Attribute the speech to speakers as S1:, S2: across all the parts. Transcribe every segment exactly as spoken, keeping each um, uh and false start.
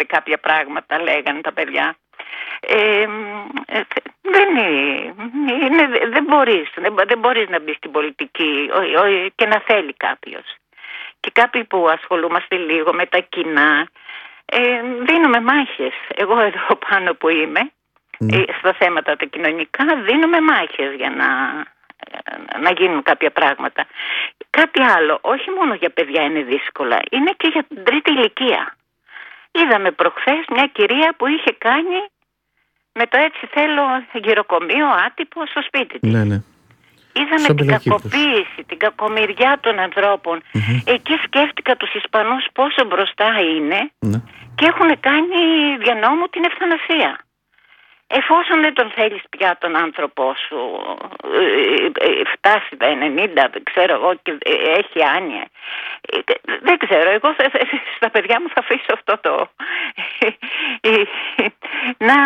S1: κάποια πράγματα, λέγανε τα παιδιά. Ε, δεν είναι, δεν μπορείς, δεν, δεν μπορείς να μπει στην πολιτική ο, ο, και να θέλει κάποιος. Και κάποιοι που ασχολούμαστε λίγο με τα κοινά, ε, δίνουμε μάχες. Εγώ εδώ πάνω που είμαι, mm. ε, στα θέματα τα κοινωνικά, δίνουμε μάχες για να, να γίνουν κάποια πράγματα. Κάτι άλλο, όχι μόνο για παιδιά είναι δύσκολα, είναι και για την τρίτη ηλικία. Είδαμε προχθές μια κυρία που είχε κάνει με το έτσι θέλω γυροκομείο άτυπο στο σπίτι της.
S2: Ναι, ναι.
S1: Είδαμε την κακοποίηση, την κακομοιριά των ανθρώπων. Mm-hmm. Εκεί σκέφτηκα τους Ισπανούς πόσο μπροστά είναι mm-hmm. και έχουν κάνει δια νόμου την ευθανασία. Εφόσον δεν τον θέλεις πια τον άνθρωπό σου, φτάσει τα ενενήντα, δεν ξέρω εγώ, και έχει άνοια. Δεν ξέρω, εγώ στα παιδιά μου θα αφήσω αυτό το... να...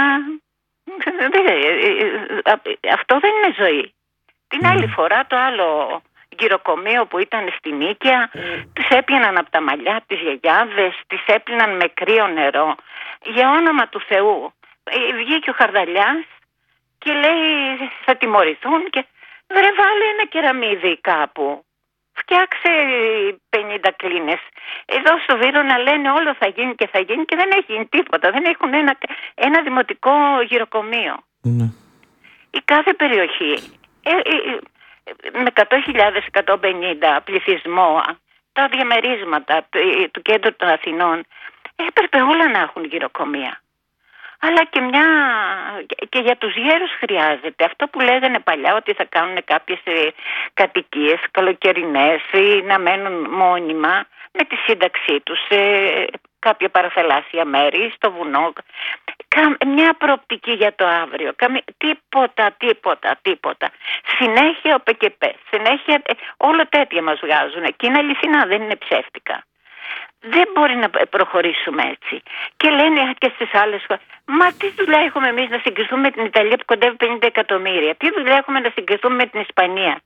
S1: Αυτό δεν είναι ζωή. Την άλλη φορά το άλλο γυροκομείο που ήταν στη Νίκαια, τις έπιαναν από τα μαλλιά τις γιαγιάδες, τις έπιναν με κρύο νερό. Για όνομα του Θεού. Βγήκε ο Χαρδαλιάς και λέει θα τιμωρηθούν και βρε βάλε ένα κεραμίδι κάπου. Φτιάξε πενήντα κλίνες. Εδώ στο Βύρωνα λένε όλο θα γίνει και θα γίνει και δεν έχει γίνει τίποτα. Δεν έχουν ένα, ένα δημοτικό γυροκομείο. Mm. Η κάθε περιοχή ε, ε, με εκατό χιλιάδες εκατόν πενήντα πληθυσμό, τα διαμερίσματα του κέντρου των Αθηνών έπρεπε όλα να έχουν γυροκομεία. Αλλά και, μια, και για τους γέρους χρειάζεται. Αυτό που λέγανε παλιά ότι θα κάνουν κάποιες κατοικίες καλοκαιρινές ή να μένουν μόνιμα με τη σύνταξή τους σε κάποια παραθαλάσσια μέρη, στο βουνό. Μια προοπτική για το αύριο. Τίποτα, τίποτα, τίποτα. Συνέχεια ο ΠΚΠ. Συνέχεια όλο τέτοια μας βγάζουν. Και είναι αληθινά, δεν είναι ψεύτικα. Δεν μπορεί να προχωρήσουμε έτσι. Και λένε και στις άλλες χώρες, μα τι δουλειά έχουμε εμείς να συγκριθούμε με την Ιταλία που κοντεύει πενήντα εκατομμύρια. Τι δουλειά έχουμε να συγκριθούμε με την Ισπανία.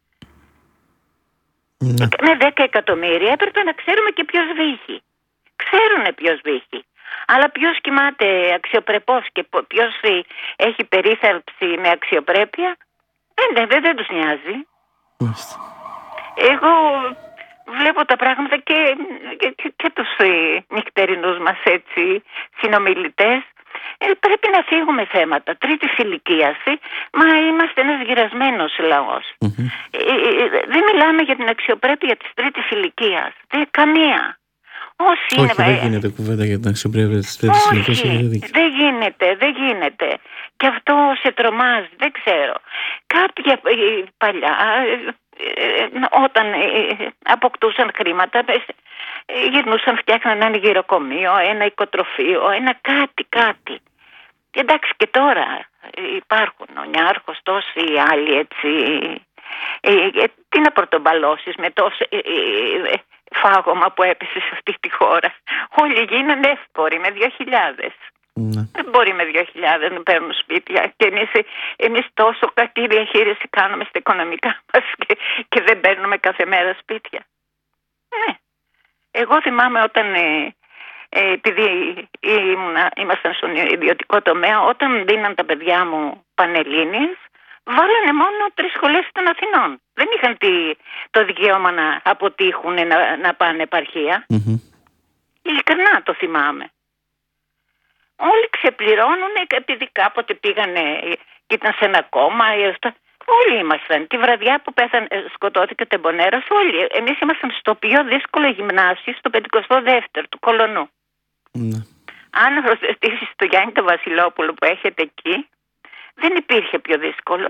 S1: Ναι. Με δέκα εκατομμύρια έπρεπε να ξέρουμε και ποιος βύχει. Ξέρουνε ποιος βύχει. Αλλά ποιος κοιμάται αξιοπρεπώς και ποιος έχει περίθαλψη με αξιοπρέπεια, δεν, δεν, δεν τους νοιάζει. Μάλιστα. Εγώ βλέπω τα πράγματα και, και, και τους νυχτερινούς μας έτσι συνομιλητές. Ε, πρέπει να φύγουμε θέματα τρίτης ηλικίας. Ε, μα είμαστε ένας γυρασμένος λαός. Mm-hmm. Ε, ε, δεν μιλάμε για την αξιοπρέπεια της τρίτης ηλικίας. Δεν, καμία. Όσοι
S2: Όχι,
S1: είναι,
S2: δεν γίνεται κουβέντα για την αξιοπρέπεια της τρίτης ηλικίας.
S1: Δεν γίνεται, δεν γίνεται. Και αυτό σε τρομάζει, δεν ξέρω. Κάποια παλιά, όταν αποκτούσαν χρήματα, γυρνούσαν, φτιάχναν ένα γυροκομείο, ένα οικοτροφείο, ένα κάτι, κάτι. Και εντάξει, και τώρα υπάρχουν ο Νιάρχος, τόσοι άλλοι έτσι. Τι να πρωτομπαλώσεις με τόσο φάγωμα που έπεσε σε αυτή τη χώρα. Όλοι γίνανε εύποροι με δύο χιλιάδες. Ναι. Δεν μπορεί με δύο χιλιάδες να παίρνουν σπίτια. Και εμείς, εμείς τόσο κακή διαχείριση κάνουμε στα οικονομικά μας και, και δεν παίρνουμε κάθε μέρα σπίτια. Ναι. Εγώ θυμάμαι όταν, ε, ε, επειδή ήμουνα, ήμασταν στον ιδιωτικό τομέα, όταν δίναν τα παιδιά μου πανελλήνιες, βάλανε μόνο τρεις σχολές των Αθηνών. Δεν είχαν τη, το δικαίωμα να αποτύχουν να, να πάνε επαρχία. Mm-hmm. Ειλικρινά το θυμάμαι. Όλοι ξεπληρώνουν επειδή κάποτε πήγανε και ήταν σε ένα κόμμα. Όλοι ήμασταν. Τη βραδιά που πέθανε, σκοτώθηκε ο Τεμπονέρας, όλοι. Εμείς ήμασταν στο πιο δύσκολο γυμνάσιο, στο πενηκοστό δεύτερο του Κολονού. Mm-hmm. Αν ρωτήσεις το Γιάννη το Βασιλόπουλο που έχετε εκεί, δεν υπήρχε πιο δύσκολο.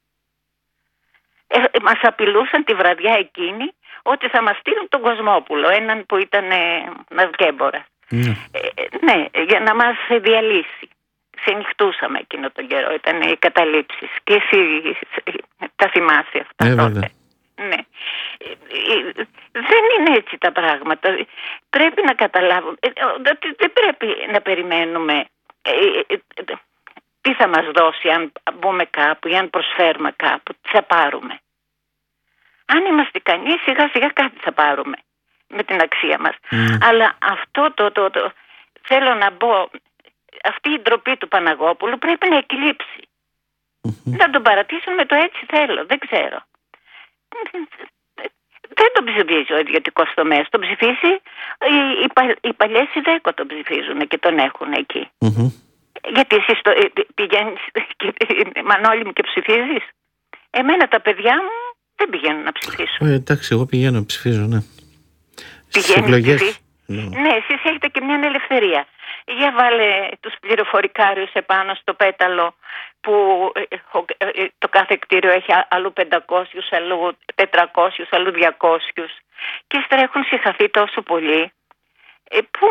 S1: Ε, μας απειλούσαν τη βραδιά εκείνη ότι θα μας στείλουν τον Κοσμόπουλο, έναν που ήταν ε, ναυκέμπορας. Mm. Ε, ναι, για να μας διαλύσει. Ξενυχτούσαμε εκείνο τον καιρό, ήταν οι καταλήψεις. Και εσύ τα θυμάσαι αυτά ε, τότε. Ναι. Ε, ε, δεν είναι έτσι τα πράγματα. Πρέπει να καταλάβουμε. Ε, δεν πρέπει να περιμένουμε ε, ε, ε, τι θα μας δώσει αν μπούμε κάπου ή αν προσφέρουμε κάπου, τι θα πάρουμε. Αν είμαστε ικανοί, σιγά σιγά κάτι θα πάρουμε με την αξία μας. Mm. Αλλά αυτό το, το, το θέλω να μπω, αυτή η ντροπή του Παναγόπουλου πρέπει να εκλείψει. Mm-hmm. Να τον παρατήσουν με το έτσι θέλω, δεν ξέρω. Δεν τον ψηφίζει ο ιδιωτικός τομέας, τον ψηφίζει οι, οι, πα, οι παλιές ιδέκο τον ψηφίζουν και τον έχουν εκεί. Mm-hmm. Γιατί εσύ το, πηγαίνεις, Μανώλη μου, και ψηφίζεις. Εμένα τα παιδιά μου δεν πηγαίνουν να ψηφίσουν.
S2: Ε, εντάξει, εγώ πηγαίνω να ψηφίζω, ναι. Στις
S1: εκλογές. Ναι. ναι, εσείς έχετε και μια ελευθερία. Για βάλε τους πληροφορικάριους επάνω στο πέταλο που το κάθε κτίριο έχει αλλού πεντακόσιους, αλλού τετρακόσιους, αλλού διακόσιους και ύστερα έχουν συγχαθεί τόσο πολύ που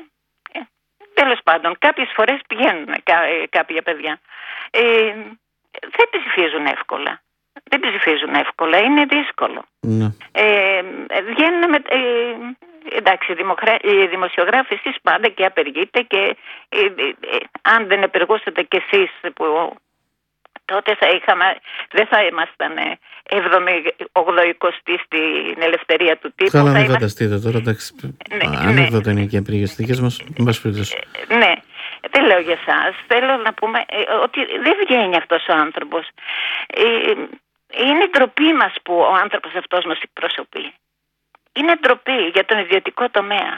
S1: τέλος πάντων κάποιες φορές πηγαίνουν κάποια παιδιά. Ε, δεν ψηφίζουν εύκολα. Δεν ψηφίζουν εύκολα, είναι δύσκολο. Ναι. Ε, βγαίνουν με... Ε, εντάξει, οι δημοσιογράφοι εσείς πάντα και απεργείτε και ε, ε, ε, αν δεν επεργούσατε κι εσείς που τότε θα είχαμε, δεν θα ήμασταν έβδομη ογδοηκοστή στην ελευθερία του τύπου.
S2: Καλά, μην φανταστείτε τώρα, εντάξει, ναι, ανέκδοτα ναι. είναι και απεργίες δικές μας, μας
S1: ε, ναι, δεν λέω για εσάς, θέλω να πούμε ε, ότι δεν βγαίνει αυτός ο άνθρωπος. Ε, είναι ντροπή μας που ο άνθρωπος αυτός μας εκπροσωπεί. Είναι ντροπή για τον ιδιωτικό τομέα.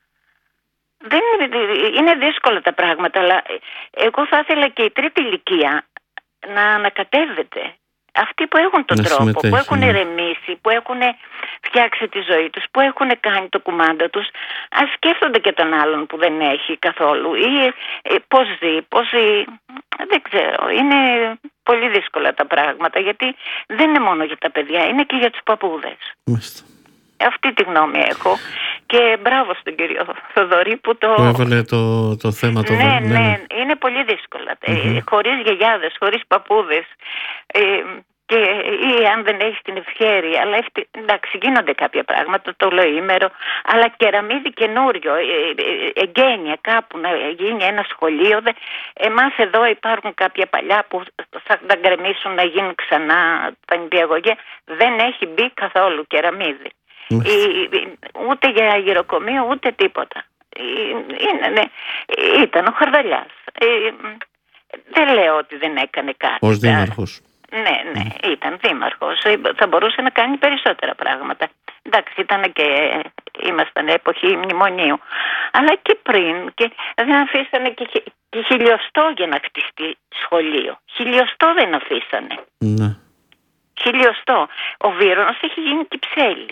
S1: Δεν είναι, είναι δύσκολα τα πράγματα, αλλά εγώ θα ήθελα και η τρίτη ηλικία να ανακατεύεται. Αυτοί που έχουν τον να τρόπο, συμμετέχει, που έχουν ναι. ηρεμήσει, που έχουν φτιάξει τη ζωή τους, που έχουν κάνει το κουμάντο τους, ας σκέφτονται και τον άλλον που δεν έχει καθόλου. Ή ε, πώς ζει, πώς ζει, δεν ξέρω. Είναι πολύ δύσκολα τα πράγματα, γιατί δεν είναι μόνο για τα παιδιά, είναι και για τους παππούδες.
S2: Μάλιστα.
S1: Αυτή τη γνώμη έχω και μπράβο στον κύριο Θοδωρή που το...
S2: Που έβαλε το, το θέμα το
S1: ναι, ναι, ναι, είναι πολύ δύσκολα. Mm-hmm. Ε, χωρίς γιαγιάδες, χωρίς παππούδες ε, και, ή αν δεν έχεις την ευχέρεια, αλλά ευτι... εντάξει, γίνονται κάποια πράγματα, το ολοήμερο, αλλά κεραμίδι καινούριο, ε, ε, εγγένεια κάπου να γίνει ένα σχολείο. Δε... Εμάς εδώ υπάρχουν κάποια παλιά που θα τα γκρεμίσουν να γίνουν ξανά τα νηπιαγωγεία. Δεν έχει μπει καθόλου κεραμίδι. Ούτε για γυροκομείο ούτε τίποτα. Είναι, ναι, ήταν ο Χαρδαλιάς. Ε, δεν λέω ότι δεν έκανε κάτι.
S2: Ως δήμαρχος.
S1: Ναι, ναι, mm. ήταν δήμαρχος. Θα μπορούσε να κάνει περισσότερα πράγματα. Εντάξει, ήταν και ήμασταν εποχή μνημονίου. Αλλά και πριν και δεν αφήσανε και, και χιλιοστό για να χτιστεί σχολείο. Χιλιοστό δεν αφήσανε.
S2: Mm.
S1: Χιλιοστό. Ο Βύρονος έχει γίνει Κυψέλη.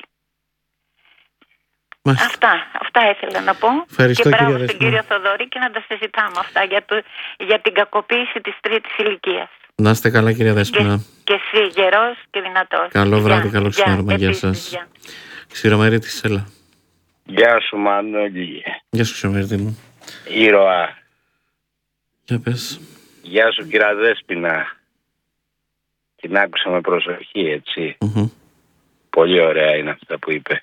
S2: Μάλιστα.
S1: Αυτά, αυτά ήθελα να πω.
S2: Ευχαριστώ,
S1: και μπράβο
S2: στον
S1: κύριο Θοδωρή και να τα συζητάμε αυτά για, το, για την κακοποίηση της τρίτης ηλικίας.
S2: Να είστε καλά, κυρία Δέσποινα.
S1: Και, και εσύ γερός και δυνατός.
S2: Καλό βράδυ, καλό ξημέρωμα. Γεια σας. Ξηρομαρίτη, έλα.
S3: Γεια σου, Μανώλη.
S2: Γεια σου, Ξηρομαρίτη μου.
S3: Ήρωα.
S2: Για πες.
S3: Γεια σου, κυρία Δέσποινα. Την άκουσα με προσοχή, έτσι. Mm-hmm. Πολύ ωραία είναι αυτά που είπε.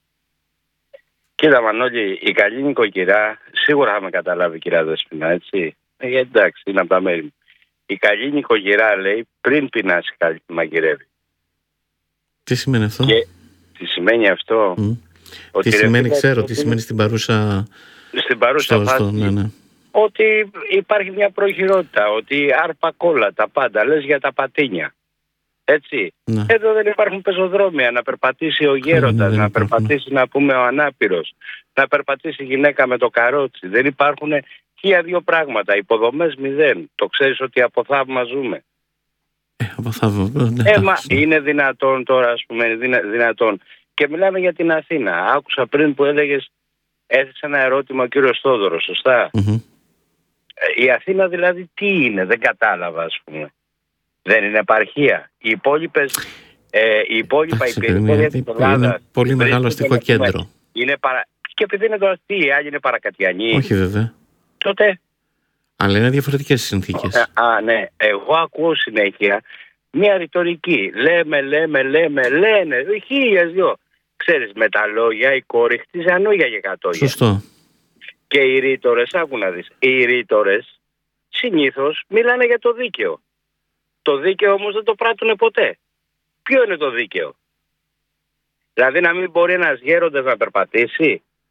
S3: Κοίτα, Μανώλη, η καλή νοικοκυρά, σίγουρα θα με καταλάβει, κυρία Δέσποινα, έτσι. Ε, εντάξει, είναι από τα μέρη μου. Η καλή νοικοκυρά, λέει, πριν πεινάσει καλή τη μαγειρεύει.
S2: Τι σημαίνει αυτό?
S3: Και τι σημαίνει αυτό?
S2: Mm. Ότι τι σημαίνει, ξέρω, τι σημαίνει στην παρούσα...
S3: Στην παρούσα φάση,
S2: ναι, ναι.
S3: Ότι υπάρχει μια προχειρότητα, ότι άρπα κόλλα, τα πάντα, λες για τα πατίνια. Έτσι. Ναι. Εδώ δεν υπάρχουν πεζοδρόμια, να περπατήσει ο γέροντας, ναι, να περπατήσει, να πούμε, ο ανάπηρος, να περπατήσει η γυναίκα με το καρότσι. Δεν υπάρχουν χίλια δύο πράγματα. Υποδομές μηδέν. Το ξέρεις ότι από θαύμα ζούμε.
S2: Ε, από θαύμα, ναι.
S3: Ε, μα είναι δυνατόν τώρα, ας πούμε, δυνα, δυνατόν. Και μιλάμε για την Αθήνα. Άκουσα πριν που έλεγες, έθεσε ένα ερώτημα ο κύριος Θόδωρος, σωστά. Mm-hmm. Ε, η Αθήνα δηλαδή τι είναι, δεν κατάλαβα, ας πούμε. Δεν είναι επαρχία. Οι υπόλοιπες, ε, οι υπόλοιπα υπηρεσία της Ελλάδας...
S2: Είναι πολύ μεγάλο αστικό κέντρο.
S3: Είναι παρα... Και επειδή είναι το αστείο, οι άλλοι είναι παρακατιανοί.
S2: Όχι βέβαια.
S3: Τότε...
S2: Αλλά είναι διαφορετικές συνθήκες.
S3: Α, α, ναι. Εγώ ακούω συνέχεια μια ρητορική. Λέμε, λέμε, λέμε, λένε, χίλιες δυο. Ξέρεις, με τα λόγια η κόρη χτίζει ανώγια και κατόγια.
S2: Σωστό.
S3: Και οι ρήτορες, άκου να δεις, οι ρήτορες συνήθως μιλάνε για το δίκαιο. Το δίκαιο όμως δεν το πράττουν ποτέ. Ποιο είναι το δίκαιο? Δηλαδή να μην μπορεί ένας γέροντας να περπατήσει,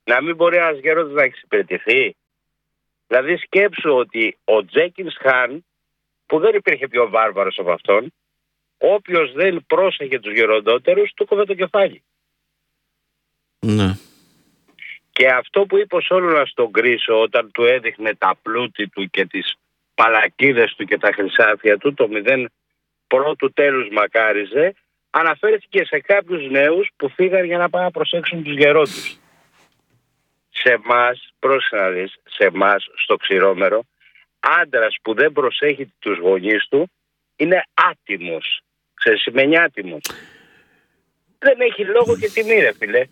S3: να μην μπορεί ένας γέροντας να εξυπηρετηθεί. Δηλαδή σκέψου ότι ο Τζέκινς Χάν, που δεν υπήρχε πιο βάρβαρος από αυτόν, όποιος δεν πρόσεχε τους γεροντότερους, του κόβε το κεφάλι.
S2: Ναι.
S3: Και αυτό που είπε ο Σόλωνας στον Κρίσο όταν του έδειχνε τα πλούτη του και τις παλακίδες του και τα χρυσάφια του, το μηδέν πρώτου τέλους μακάριζε, αναφέρθηκε σε κάποιους νέους που φύγαν για να πάνε να προσέξουν τους γερόντους. Σε εμάς, πρόσεχε να δεις, σε εμάς στο Ξηρόμερο, άντρας που δεν προσέχει τους γονείς του είναι άτιμος. Σε σημαίνει άτιμος. Δεν έχει λόγο και τιμή, ρε φίλε.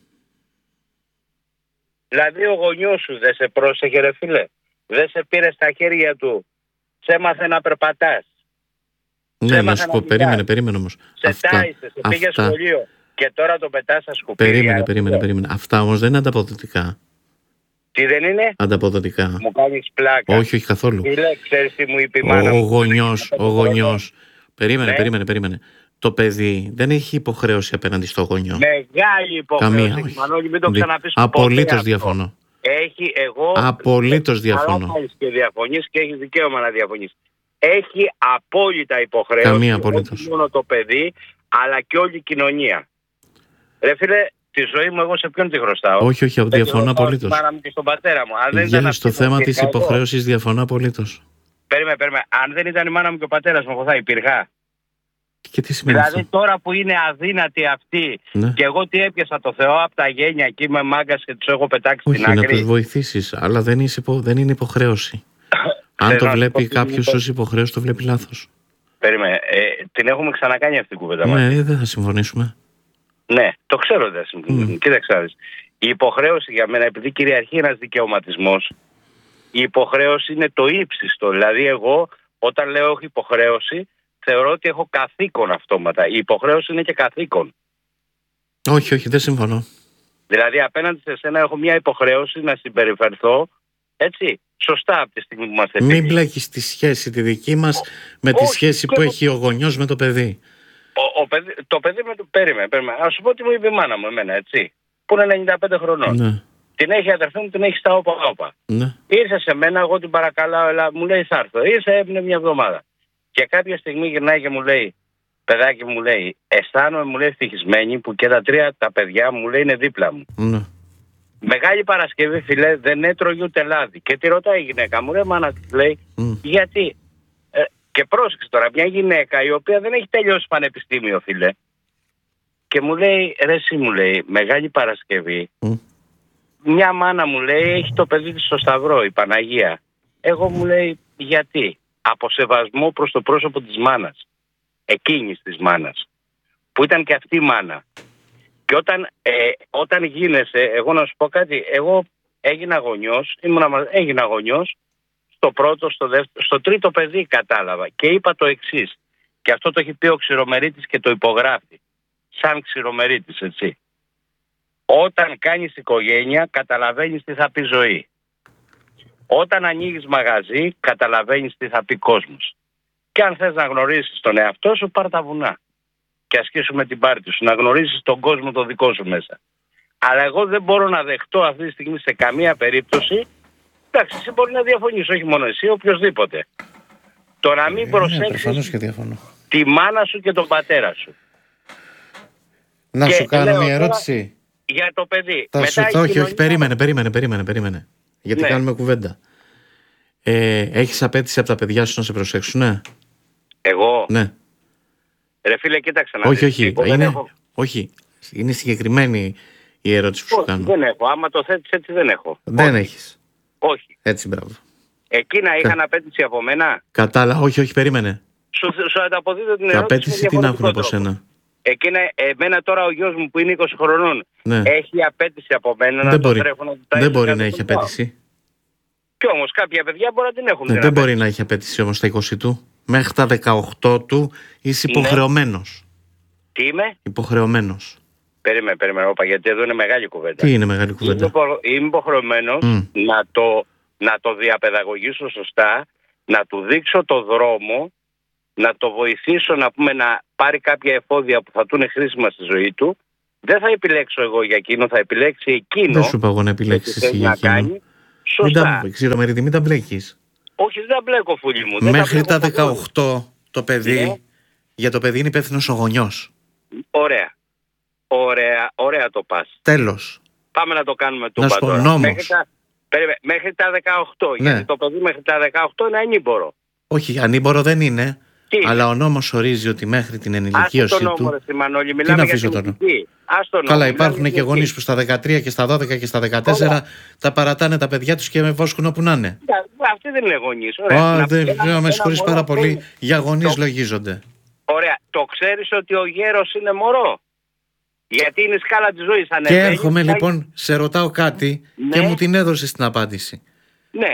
S3: Δηλαδή ο γονιός σου δεν σε πρόσεχε, ρε φίλε. Δεν σε πήρε στα χέρια του. Σε έμαθε να περπατάς.
S2: Ναι, να σου πω, περίμενε, περίμενε όμως.
S3: Σε αυτά, τάισε, σε πήγε αυτά... σχολείο και τώρα το πετάς στα σκουπίδια.
S2: Περίμενε, περίμενε, περίμενε. Αυτά όμως δεν είναι ανταποδοτικά.
S3: Τι δεν είναι?
S2: Ανταποδοτικά.
S3: Μου κάνεις πλάκα.
S2: Όχι, όχι καθόλου.
S3: Φίλε, ξέρεις τι μου είπε η μάνα
S2: ο
S3: μου.
S2: Γονιός, ο γονιός. Περίμενε,
S3: ναι.
S2: περίμενε, περίμενε. Το παιδί δεν έχει υποχρέωση απέναντι στο γονιό.
S3: Μεγάλη υποχρέωση.
S2: Καμία,
S3: Μανώλη, μην το ξαναπείς.
S2: Απολύτως διαφωνώ.
S3: Έχει εγώ...
S2: Απολύτως διαφωνώ.
S3: Αλλά και διαφωνείς και έχεις δικαίωμα να διαφωνείς. Έχει απόλυτα υποχρέωση.
S2: Καμία απολύτως.
S3: Όχι μόνο το παιδί, αλλά και όλη η κοινωνία. Ρε φίλε, τη ζωή μου εγώ σε ποιον τη χρωστάω?
S2: Όχι, όχι, διαφωνώ απολύτως.
S3: Μάνα μου και στον πατέρα μου. Αν δεν
S2: Για
S3: ήταν
S2: στο θέμα της υποχρέωσης διαφωνώ απολύτως.
S3: Περίμενε, περίμενε. Αν δεν ήταν η μάνα μου και ο πατέρας μου, εγώ θα υπήρχα.
S2: Και τι σημαίνει
S3: δηλαδή
S2: αυτό?
S3: Τώρα που είναι αδύνατοι αυτοί,
S2: ναι.
S3: και εγώ τι έπιασα το Θεό από τα γένια και είμαι μάγκας και τους έχω πετάξει
S2: όχι,
S3: στην άκρη.
S2: Όχι, να τους βοηθήσεις, αλλά δεν, υπο... δεν είναι υποχρέωση. Αν το βλέπει κάποιος ως υποχρέωση, το βλέπει λάθος.
S3: Περίμενε, ε, την έχουμε ξανακάνει αυτή την κουβέντα.
S2: Ναι, δεν θα συμφωνήσουμε.
S3: Ναι, το ξέρω ότι θα συμφωνήσουμε. Mm. Κοίταξε, η υποχρέωση για μένα, επειδή κυριαρχεί ένας δικαιωματισμός, η υποχρέωση είναι το ύψιστο. Δηλαδή εγώ όταν λέω έχω υποχρέωση, θεωρώ ότι έχω καθήκον αυτόματα. Η υποχρέωση είναι και καθήκον.
S2: Όχι, όχι, δεν συμφωνώ.
S3: Δηλαδή απέναντι σε σένα έχω μια υποχρέωση να συμπεριφερθώ έτσι, σωστά από τη στιγμή που μας
S2: επίγει. Μην μπλέκεις τη σχέση τη δική μας με τη
S3: όχι,
S2: σχέση που το... έχει ο γονιός με το παιδί.
S3: Ο, ο παιδί το παιδί με το... Περίμενε, περίμενε. Ας σου πω τι μου είπε η μάνα μου εμένα, έτσι. Που είναι ενενήντα πέντε χρονών.
S2: Ναι.
S3: Την έχει η αδερφή μου, την έχει στα όπα όπα.
S2: Ναι.
S3: Ήρθε σε μένα, εγώ την παρακαλάω, έλα, μου λέει θα έρθω. Ήρθε, έμεινε μια εβδομάδα. Και κάποια στιγμή γυρνάει και μου λέει, παιδάκι μου λέει, αισθάνομαι, μου λέει, ευτυχισμένη που και τα τρία τα παιδιά μου λέει είναι δίπλα μου.
S2: Ναι.
S3: Μεγάλη Παρασκευή, φιλέ, δεν έτρωγε ούτε λάδι. Και τη ρωτάει η γυναίκα μου, ρε μάνα, λέει, mm. γιατί. Ε, και πρόσεξε τώρα, μια γυναίκα η οποία δεν έχει τελειώσει πανεπιστήμιο, φιλέ. Και μου λέει, ρε εσύ μου λέει, Μεγάλη Παρασκευή, mm. μια μάνα μου λέει, έχει το παιδί της στο Σταυρό, η Παναγία. Εγώ μου λέει, γιατί? Από σεβασμό προς το πρόσωπο της μάνας. Εκείνης της μάνας. Που ήταν και αυτή η μάνα. Και όταν, ε, όταν γίνεσαι, εγώ να σου πω κάτι, εγώ έγινα γονιός, ήμουνα, έγινα γονιός στο πρώτο, στο δεύτερο, στο τρίτο παιδί κατάλαβα. Και είπα το εξής. Και αυτό το έχει πει ο Ξηρομερίτης και το υπογράφει. Σαν Ξηρομερίτης, έτσι. Όταν κάνεις οικογένεια, καταλαβαίνεις τι θα πει ζωή. Όταν ανοίγεις μαγαζί, καταλαβαίνεις τι θα πει κόσμος. Και αν θες να γνωρίσεις τον εαυτό σου, πάρ' τα βουνά. Και ασκήσουμε την πάρτι σου, να γνωρίσεις τον κόσμο το δικό σου μέσα. Αλλά εγώ δεν μπορώ να δεχτώ αυτή τη στιγμή σε καμία περίπτωση. Εντάξει, εσύ μπορεί να διαφωνείς, όχι μόνο εσύ, οποιοδήποτε. Το να μην προσέξεις τη μάνα σου και τον πατέρα σου.
S2: Να και σου κάνω μια ερώτηση.
S3: Για το παιδί.
S2: Θα
S3: Μετά
S2: σου... Όχι, κοινωνία... όχι, περίμενε, περίμενε, περίμενε, περίμενε. Γιατί ναι. κάνουμε κουβέντα. Ε, έχεις απέτηση από τα παιδιά σου να σε προσέξουν, ναι?
S3: Εγώ.
S2: Ναι.
S3: Ρε φίλε, κοίταξε να
S2: όχι,
S3: δεις.
S2: όχι, είναι, έχω... όχι, είναι συγκεκριμένη η ερώτηση που
S3: όχι,
S2: σου κάνω.
S3: Δεν έχω, άμα το θέτεις έτσι δεν έχω.
S2: Δεν όχι. έχεις.
S3: Όχι.
S2: Έτσι, μπράβο.
S3: Εκείνα είχαν Κα... απέτηση από μένα.
S2: Κατάλαβα, όχι, όχι, περίμενε.
S3: Σου, σου ανταποδίδω την ερώτηση.
S2: Απέτηση τι να έχουν από σένα?
S3: Εκείνα, εμένα τώρα ο γιος μου που είναι είκοσι χρονών, ναι. έχει απέτηση από μένα
S2: δεν
S3: να
S2: μπορεί.
S3: το τρέχω να
S2: Δεν να μπορεί να έχει απέτηση.
S3: Κι όμως κάποια παιδιά μπορεί να την έχουν.
S2: Ναι,
S3: την
S2: δεν
S3: απέτηση.
S2: μπορεί να έχει απέτηση όμως στα είκοσι του. Μέχρι τα δεκαοκτώ του είσαι υποχρεωμένος.
S3: Τι είμαι?
S2: Υποχρεωμένος.
S3: Περίμενε, περίμενε, όπα, γιατί εδώ είναι μεγάλη κουβέντα.
S2: Τι είναι μεγάλη κουβέντα?
S3: Είμαι, είμαι υποχρεωμένος mm. να, το, να το διαπαιδαγωγήσω σωστά, να του δείξω το δρόμο, να το βοηθήσω να, πούμε, να πάρει κάποια εφόδια που θα του είναι χρήσιμα στη ζωή του Δεν θα επιλέξω εγώ για εκείνο, θα επιλέξει εκείνο.
S2: Δεν σου είπα εγώ να επιλέξεις εσύ για εκείνο.
S3: Κάνει. Σωστά.
S2: Ξηρομερίδη, μην τα μπλέκεις.
S3: Όχι, δεν τα μπλέκω, φούλη μου.
S2: Μέχρι
S3: τα,
S2: τα δεκαοκτώ το παιδί, ναι. Για το παιδί είναι υπεύθυνος ο γονιός.
S3: Ωραία. Ωραία, ωραία το πας.
S2: Τέλος.
S3: Πάμε να το κάνουμε τούμπα
S2: να σου πω,
S3: τώρα.
S2: Νόμος.
S3: Μέχρι τα, μέχρι τα δεκαοκτώ. Ναι. Γιατί το παιδί μέχρι τα δεκαοκτώ είναι ανήμπορο.
S2: Όχι, ανήμπορο δεν είναι. Τι? Αλλά ο νόμος ορίζει ότι μέχρι την ενηλικίωση
S3: του.
S2: Νόμο,
S3: ρε, Μανώλη, μιλάμε για την ηλικία.
S2: Καλά, υπάρχουν και γονείς που στα δεκατρία και στα δώδεκα και στα δεκατέσσερα Ωραία. Τα παρατάνε τα παιδιά τους και με βόσκουν όπου να είναι.
S3: Αυτοί δεν είναι γονείς.
S2: Ωραία. δεν ένα, με συγχωρείς πάρα πολύ. Είναι. Για γονείς το... λογίζονται.
S3: Ωραία. Το ξέρεις ότι ο γέρος είναι μωρό. Γιατί είναι η σκάλα της ζωής.
S2: Και έρχομαι θα... λοιπόν, σε ρωτάω κάτι ναι. Και μου την έδωσες την απάντηση.
S3: Ναι.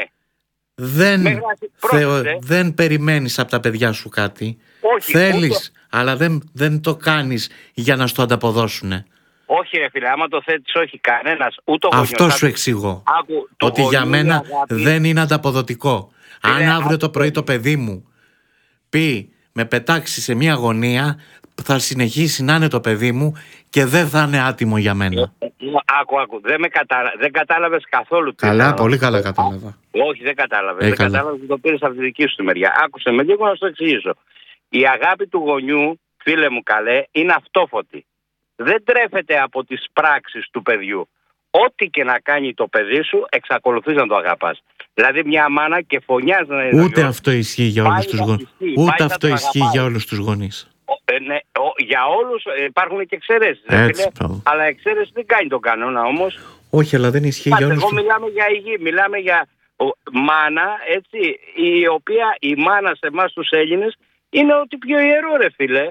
S2: Δεν, θεω, δεν περιμένεις από τα παιδιά σου κάτι.
S3: Όχι,
S2: θέλεις, ούτε... αλλά δεν, δεν το κάνεις για να στο ανταποδώσουνε.
S3: Όχι ρε φίλε, άμα το θέτεις όχι κανένας, ούτε ο
S2: γονιός. Αυτό
S3: γονιός,
S2: σου εξηγώ.
S3: Άκου,
S2: ότι για μένα αγάπη... δεν είναι ανταποδοτικό.
S3: Φίλε,
S2: Αν αύριο
S3: άκου...
S2: το πρωί το παιδί μου πει με πετάξει σε μια γωνία, θα συνεχίσει να είναι το παιδί μου και δεν θα είναι άτιμο για μένα.
S3: Άκου, άκου, δεν, με κατάλα... δεν κατάλαβες καθόλου.
S2: Καλά, τι πολύ καλά κατάλαβα.
S3: Όχι, δεν κατάλαβες. Δεν κατάλαβες ότι το πήρες από τη δική σου τη μεριά. Άκουσε με λίγο να σου το εξηγήσω. Η αγάπη του γονιού, φίλε μου καλέ, είναι αυτόφωτη. Δεν τρέφεται από τις πράξεις του παιδιού. Ό,τι και να κάνει το παιδί σου, εξακολουθείς να το αγαπάς. Δηλαδή μια μάνα και φωνιάζει να είναι.
S2: Ούτε αυτό ισχύει για όλους τους γονείς. Ούτε αυτό ισχύει για όλους τους γονείς.
S3: Ε, ναι, ο, για όλους ε, υπάρχουν και εξαιρέσεις.
S2: Έτσι,
S3: αλλά εξαίρεση δεν κάνει τον κανόνα όμως.
S2: Όχι, αλλά δεν ισχύει Πάτε, για όλους.
S3: Εγώ μιλάμε για υγιή, μιλάμε για ο, μάνα, έτσι, η οποία η μάνα σε εμάς τους Έλληνες είναι ότι πιο ιερό ρε φίλε.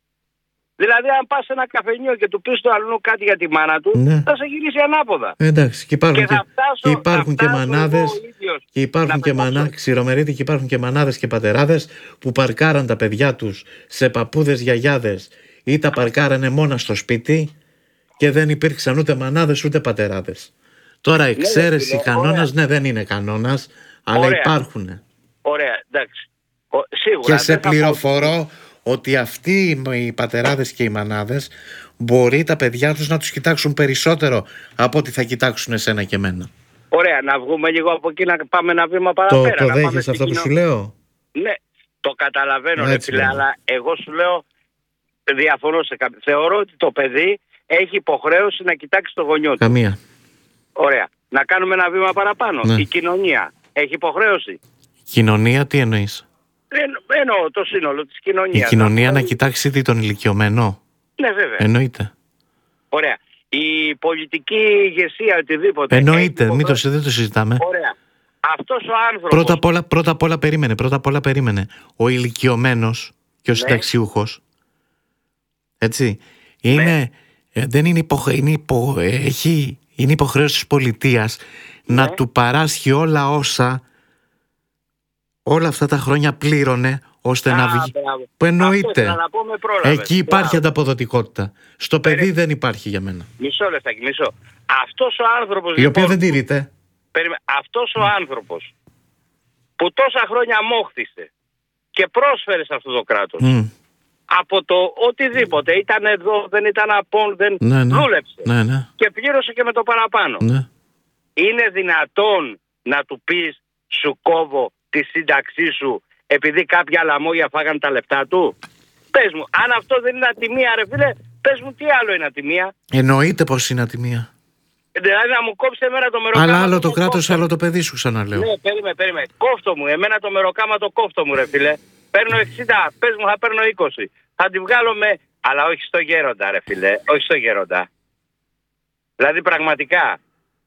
S3: Δηλαδή αν πας σε ένα καφενείο και του πεις το αλλού κάτι για τη μάνα του, ναι. Θα σε γυρίσει ανάποδα.
S2: Εντάξει, και υπάρχουν και,
S3: και, φτάσω,
S2: και, υπάρχουν και μανάδες και υπάρχουν και μανά, ξηρομερίδη, και υπάρχουν και μανάδες και πατεράδες που παρκάραν τα παιδιά τους σε παππούδες γιαγιάδες ή τα παρκάρανε μόνα στο σπίτι και δεν υπήρξαν ούτε μανάδες ούτε πατεράδες. Τώρα εξαίρεση, ναι, κανόνας, ναι, δεν είναι κανόνας, αλλά ωραία. Υπάρχουν.
S3: Ωραία, εντάξει. Ο, σίγουρα,
S2: και σε πληροφορώ πω... ότι αυτοί οι πατεράδες και οι μανάδες μπορεί τα παιδιά τους να τους κοιτάξουν περισσότερο από ότι θα κοιτάξουν εσένα και εμένα.
S3: Ωραία, να βγούμε λίγο από εκεί να πάμε ένα βήμα παραπέρα.
S2: Το, το δέχεσαι αυτό κοινό... που σου λέω?
S3: Ναι, το καταλαβαίνω ρε φίλε, αλλά εγώ σου λέω, διαφωνώ σε κάποιο. Θεωρώ ότι το παιδί έχει υποχρέωση να κοιτάξει το γονιό του.
S2: Καμία.
S3: Ωραία. Να κάνουμε ένα βήμα παραπάνω.
S2: Ναι.
S3: Η κοινωνία έχει υποχρέωση.
S2: Η κοινωνία τι εννοείς?
S3: Εννοώ το σύνολο της κοινωνίας.
S2: Η κοινωνία να, να κοιτάξει τι, τον ηλικιωμένο?
S3: Ναι, βέβαια.
S2: Εννοείται.
S3: Ωραία. Η πολιτική ηγεσία, οτιδήποτε.
S2: Εννοείται, μην το, δεν το συζητάμε.
S3: Ωραία. Αυτός ο άνθρωπος...
S2: Πρώτα απ' όλα, πρώτα απ' όλα περίμενε, πρώτα απ' όλα περίμενε. Ο ηλικιωμένος και ο ναι. συνταξιούχος, έτσι, είναι, ναι. ε, δεν είναι, υποχρε... είναι, υπο... έχει... είναι υποχρέωση της πολιτείας ναι. να του παράσχει όλα όσα όλα αυτά τα χρόνια πλήρωνε ώστε Α, να βγει.
S3: Μπράβο.
S2: Που εννοείται.
S3: Αυτό, πρόλαβες.
S2: Εκεί υπάρχει
S3: μπράβο.
S2: Ανταποδοτικότητα. Στο παιδί Περί... δεν υπάρχει για μένα.
S3: Μισό λεπτάκι, μισό. Αυτός ο άνθρωπος...
S2: Η λοιπόν, οποία δεν τηρείται.
S3: Περιμέ... Αυτός ο άνθρωπος που τόσα χρόνια μόχθησε και πρόσφερε σε αυτό το κράτος mm. από το οτιδήποτε, ήταν εδώ, δεν ήταν απόν, δεν
S2: ναι, ναι.
S3: δούλεψε
S2: ναι, ναι.
S3: και πλήρωσε και με το παραπάνω.
S2: Ναι.
S3: Είναι δυνατόν να του πεις σου κόβω τη σύνταξή σου επειδή κάποια λαμόγια φάγαν τα λεφτά του? Πες μου, αν αυτό δεν είναι ατιμία ρε φίλε, πες μου τι άλλο είναι ατιμία?
S2: Εννοείται πως είναι ατιμία.
S3: Δηλαδή να μου κόψει εμένα το μεροκάμα.
S2: Αλλά άλλο το κράτος, άλλο το παιδί σου, ξαναλέω.
S3: Ναι, περίμενε, περίμενε. Κόφτο μου, εμένα το μεροκάμα το κόφτο μου ρε φίλε. Παίρνω εξήντα, πες μου θα παίρνω είκοσι. Θα τη βγάλω με... Αλλά όχι στο γέροντα ρε φίλε, όχι στο γέροντα. Δηλαδή πραγματικά.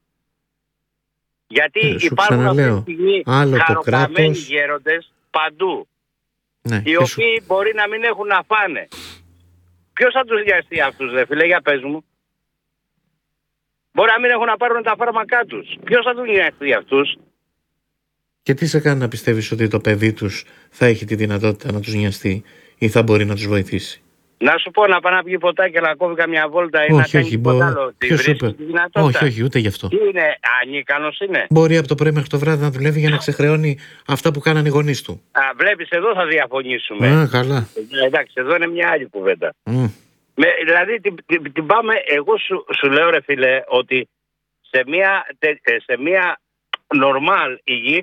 S3: Γιατί ε, υπάρχουν αυτή τη στιγμή χαροκαμένοι γέροντες παντού.
S2: Ναι,
S3: οι οποίοι σου... μπορεί να μην έχουν να φάνε. Ποιος θα τους νοιαστεί αυτούς ρε φίλε, για πες μου? Μπορεί να μην έχουν να πάρουν τα φάρμακά τους. Ποιος θα τους νοιαστεί αυτούς?
S2: Και τι σε κάνει να πιστεύεις ότι το παιδί τους θα έχει τη δυνατότητα να τους νοιαστεί ή θα μπορεί να τους βοηθήσει?
S3: Να σου πω να πάει να πιει ποτάκι και να κόβει καμιά βόλτα ή
S2: όχι,
S3: να κάνει
S2: όχι,
S3: τίποτα άλλο.
S2: Ποιος είπε? Όχι, όχι, ούτε γι' αυτό.
S3: Τι είναι, ανίκανος είναι?
S2: Μπορεί από το πρωί μέχρι το βράδυ να δουλεύει για να ξεχρεώνει αυτά που κάνανε οι γονείς του.
S3: Α, βλέπεις, εδώ θα διαφωνήσουμε.
S2: Α, καλά.
S3: Ε, εντάξει, εδώ είναι μια άλλη κουβέντα.
S2: Mm.
S3: Με, δηλαδή την, την, την πάμε, εγώ σου, σου λέω ρε φίλε ότι σε μια, σε μια normal υγιή